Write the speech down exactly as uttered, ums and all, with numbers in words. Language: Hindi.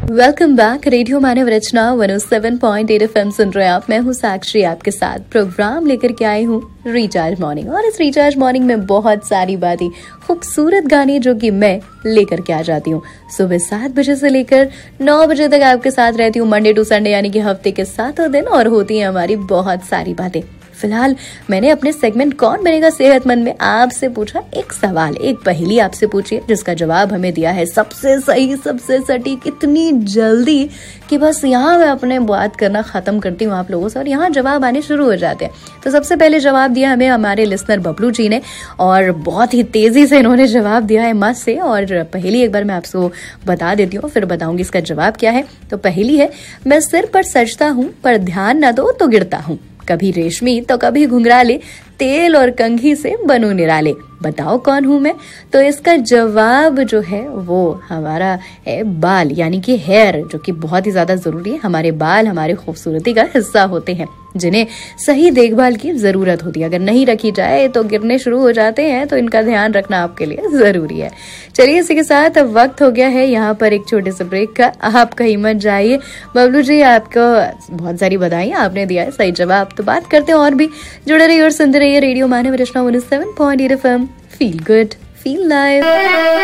Welcome back. रेडियो मानव रचना एक सौ सात पॉइंट आठ एफएम सुन रहे हैं आप। मैं हूँ साक्षी, आपके साथ प्रोग्राम लेकर के आई हूँ रिचार्ज मॉर्निंग। और इस रिचार्ज मॉर्निंग में बहुत सारी बातें, खूबसूरत गाने जो कि मैं लेकर के आ जाती हूँ। सुबह सात बजे से लेकर नौ बजे तक आपके साथ रहती हूँ, मंडे टू संडे, यानी कि हफ्ते के सातों दिन। और होती है हमारी बहुत सारी बातें। फिलहाल मैंने अपने सेगमेंट कौन बनेगा सेहतमंद में आपसे पूछा एक सवाल, एक पहेली आपसे पूछी, जिसका जवाब हमें दिया है सबसे सही, सबसे सटीक, इतनी जल्दी कि बस यहाँ मैं अपने बात करना खत्म करती हूँ आप लोगों से और यहाँ जवाब आने शुरू हो जाते हैं। तो सबसे पहले जवाब दिया हमें हमारे लिसनर बबलू जी ने, और बहुत ही तेजी से इन्होंने जवाब दिया है मस्त से। और पहेली एक बार मैं आपको बता देती हूँ, फिर बताऊंगी इसका जवाब क्या है। तो पहेली है, मैं सिर पर सजता हूँ पर ध्यान न दो तो गिरता हूँ, कभी रेशमी तो कभी घुंघराले, तेल और कंघी से बनूं निराले, बताओ कौन हूं मैं। तो इसका जवाब जो है वो हमारा है बाल, यानी कि हेयर, जो कि बहुत ही ज्यादा जरूरी है। हमारे बाल हमारे खूबसूरती का हिस्सा होते हैं, जिन्हें सही देखभाल की जरूरत होती है। अगर नहीं रखी जाए तो गिरने शुरू हो जाते हैं, तो इनका ध्यान रखना आपके लिए जरूरी है। चलिए, इसी के साथ अब वक्त हो गया है यहाँ पर एक छोटे से ब्रेक का। आप कहीं मत जाइए। बबलू जी, आपको बहुत सारी बधाइयां, आपने दिया है सही जवाब। तो बात करते हैं और भी, जुड़े रहिए और सुनते रहिए रेडियो मानव रचना एक सौ सात पॉइंट आठ FM. Feel good, feel live.